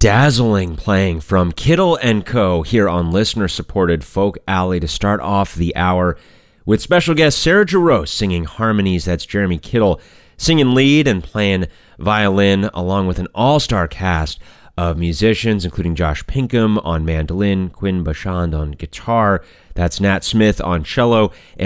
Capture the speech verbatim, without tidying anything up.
dazzling playing from Kittle and Co. here on listener-supported Folk Alley to start off the hour with special guest Sarah Jarosz singing harmonies. That's Jeremy Kittle singing lead and playing violin, along with an all-star cast of musicians, including Josh Pinkham on mandolin, Quinn Bashand on guitar, that's Nat Smith on cello, and